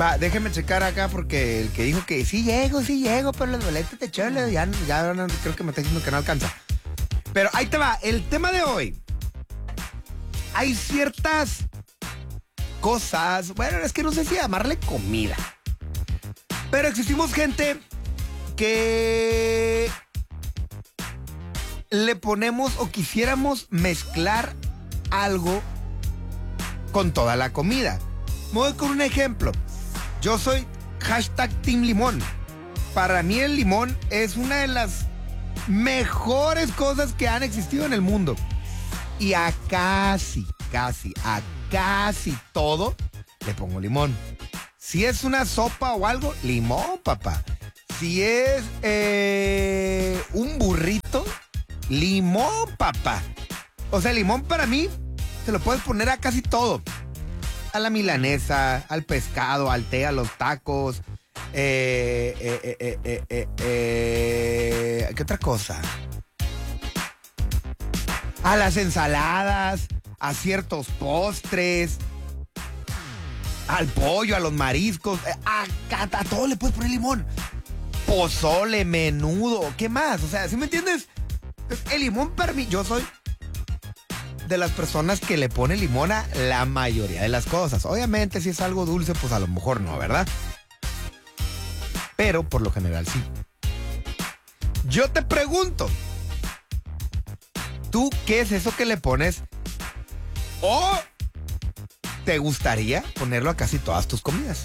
Va, déjeme checar acá porque el que dijo que sí llego, pero los boletos te chole, ya no, creo que me está diciendo que no alcanza. Pero ahí te va, el tema de hoy. Hay ciertas cosas, bueno, es que no sé si llamarle comida, pero existimos gente que le ponemos o quisiéramos mezclar algo con toda la comida. Me voy con un ejemplo. Yo soy #Team Limón. Para mí el limón es una de las mejores cosas que han existido en el mundo. Y a casi todo le pongo limón. Si es una sopa o algo, limón, papá. Si es un burrito, limón, papá. O sea, limón para mí se lo puedes poner a casi todo. A la milanesa, al pescado, al té, a los tacos. ¿Qué otra cosa? A las ensaladas, a ciertos postres, al pollo, a los mariscos, a todo le puedes poner limón. Pozole, menudo, ¿qué más? O sea, ¿sí me entiendes? El limón para mí, yo soy de las personas que le pone limón a la mayoría de las cosas. Obviamente, si es algo dulce, pues a lo mejor no, ¿verdad? Pero por lo general sí. Yo te pregunto, ¿tú qué es eso que le pones? ¿O te gustaría ponerlo a casi todas tus comidas?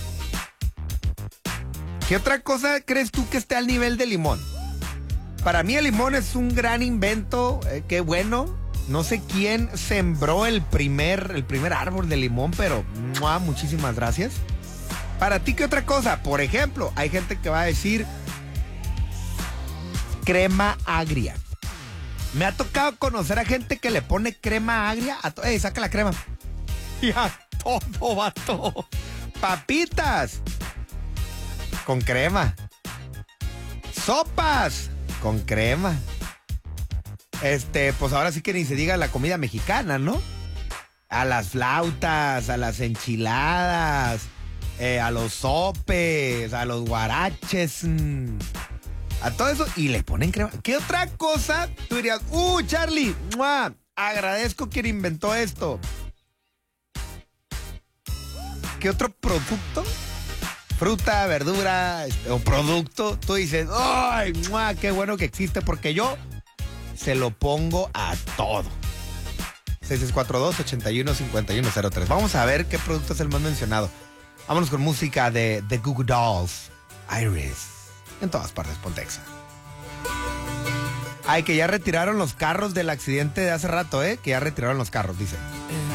¿Qué otra cosa crees tú que esté al nivel de limón? Para mí el limón es un gran invento, qué bueno. No sé quién sembró el primer árbol de limón, pero muchísimas gracias. Para ti, ¿qué otra cosa? Por ejemplo, hay gente que va a decir crema agria. Me ha tocado conocer a gente que le pone crema agria a todo. Saca la crema. Y a todo, vato. Papitas con crema. Sopas con crema. Pues ahora sí que ni se diga la comida mexicana, ¿no? A las flautas, a las enchiladas, a los sopes, a los guaraches, a todo eso, y le ponen crema. ¿Qué otra cosa tú dirías? Charlie, agradezco quien inventó esto. ¿Qué otro producto? Fruta, verdura, o producto, tú dices, ¡ay, qué bueno que existe! Porque yo se lo pongo a todo. 6642-815103. Vamos a ver qué producto es el más mencionado. Vámonos con música de The Goo Goo Dolls. Iris. En todas partes, Pontexa. Ay, que ya retiraron los carros del accidente de hace rato, Que ya retiraron los carros, dice.